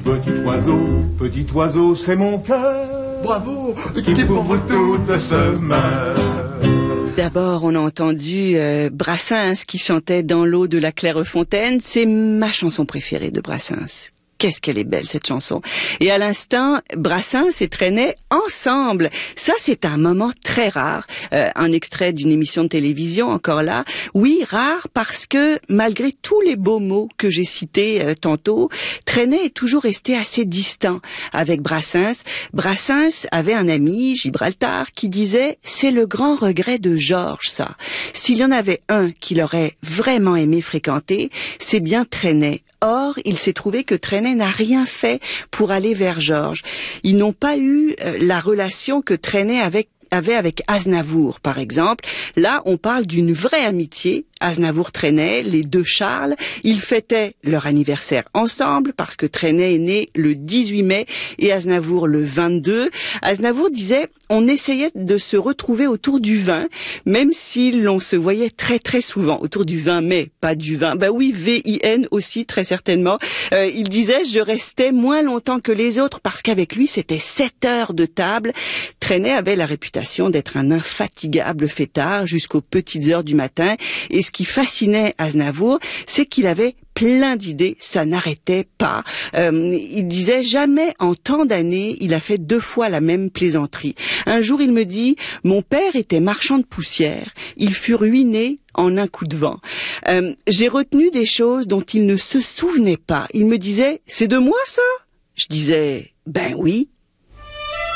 Petit oiseau, c'est mon cœur. Bravo, Qui pour vous toutes se meurt. D'abord, on a entendu Brassens qui chantait Dans l'eau de la Clairefontaine. C'est ma chanson préférée de Brassens. Qu'est-ce qu'elle est belle, cette chanson. Et à l'instant, Brassens et Trenet ensemble. Ça, c'est un moment très rare. Un extrait d'une émission de télévision, encore là. Oui, rare parce que, malgré tous les beaux mots que j'ai cités tantôt, Trenet est toujours resté assez distant avec Brassens. Brassens avait un ami, Gibraltar, qui disait « C'est le grand regret de Georges, ça. S'il y en avait un qu'il aurait vraiment aimé fréquenter, c'est bien Trenet. » Or, il s'est trouvé que Trenet n'a rien fait pour aller vers Georges. Ils n'ont pas eu la relation que Trenet avait avec Aznavour, par exemple. Là, on parle d'une vraie amitié. Aznavour-Trenet, les deux Charles, ils fêtaient leur anniversaire ensemble parce que Trenet est né le 18 mai et Aznavour le 22. Aznavour disait, on essayait de se retrouver autour du vin, même si l'on se voyait très très souvent autour du vin, mais pas du vin. Bah oui, V-I-N aussi, très certainement. Il disait, je restais moins longtemps que les autres parce qu'avec lui, c'était 7 heures de table. Trenet avait la réputation d'être un infatigable fêtard jusqu'aux petites heures du matin. Et ce qui fascinait Aznavour, c'est qu'il avait plein d'idées, ça n'arrêtait pas. Il disait jamais en tant d'années, il a fait 2 fois la même plaisanterie. Un jour, il me dit, mon père était marchand de poussière. Il fut ruiné en un coup de vent. J'ai retenu des choses dont il ne se souvenait pas. Il me disait, c'est de moi ça? Je disais, ben oui.